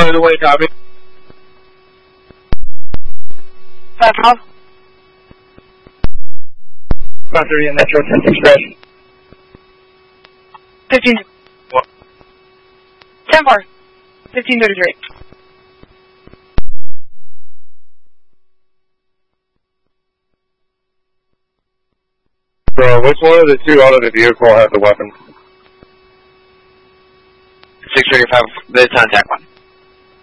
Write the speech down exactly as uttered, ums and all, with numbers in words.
By the way, copy. Five five. Five thirty in Metro ten Express. Fifteen. What? Ten four. Fifteen thirty three. So, which one of the two out of the vehicle had the weapon? six thirty-five, the contact one.